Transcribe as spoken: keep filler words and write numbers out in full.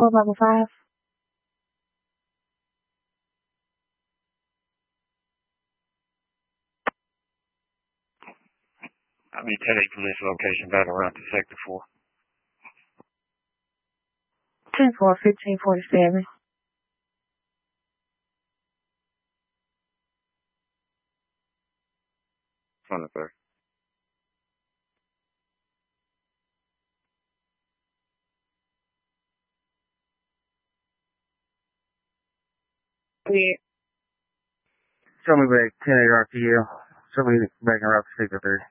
four level five. I need ten eight from this location back around to sector four. ten four, fifteen forty-seven. On the third. Yeah. Show me back ten eight R P L. Show me back around to sector thirty.